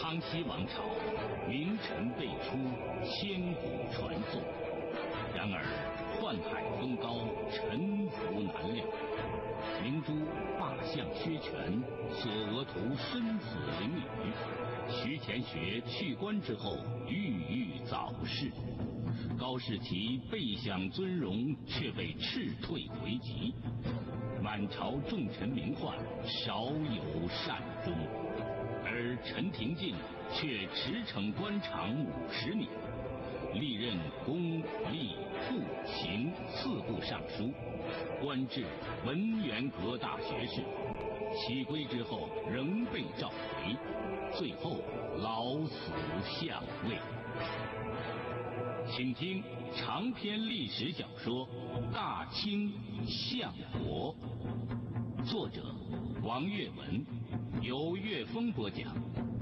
康熙王朝名臣辈出，千古传颂。然而宦海风高，沉浮难料。明珠罢相削权，索额图身死囹圄。徐乾学去官之后，郁郁早逝。高士奇备享尊荣，却被斥退回籍。满朝重臣名宦，少有善终。而陈廷敬却驰骋官场50年，历任公、吏、户、刑4部尚书，官至文渊阁大学士。起归之后仍被召回，最后老死相位。请听长篇历史小说《大清相国》，作者王岳文，由岳峰播讲。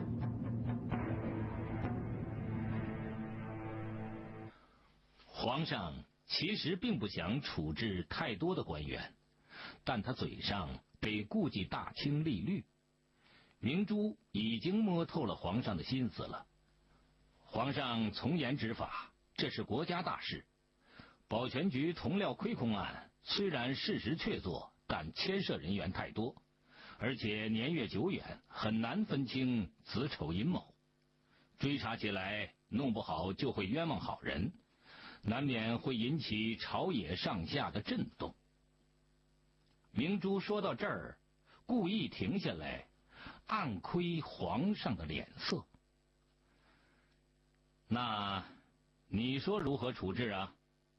皇上其实并不想处置太多的官员，但他嘴上得顾及大清吏律。明珠已经摸透了皇上的心思了。皇上从严执法，这是国家大事。保全局同料亏空案虽然事实确凿，但牵涉人员太多，而且年月久远，很难分清子丑寅卯。追查起来弄不好就会冤枉好人，难免会引起朝野上下的震动。明珠说到这儿，故意停下来，暗窥皇上的脸色。那你说如何处置啊？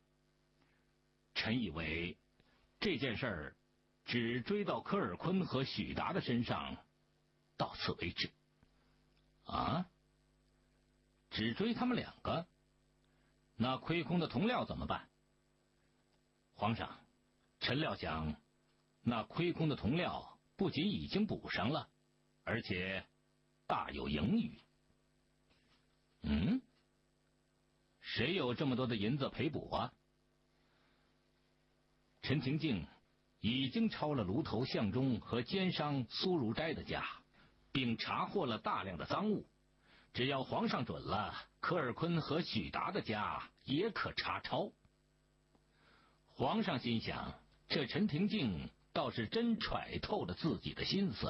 臣以为这件事儿只追到科尔坤和许达的身上，到此为止。啊？只追他们2个？那亏空的同料怎么办？皇上，臣料想那亏空的同料不仅已经补上了，而且大有盈余。谁有这么多的银子赔补啊？陈廷敬已经抄了卢头向忠和奸商苏如斋的家，并查获了大量的赃物。只要皇上准了，科尔坤和许达的家也可查抄。皇上心想，这陈廷敬倒是真揣透了自己的心思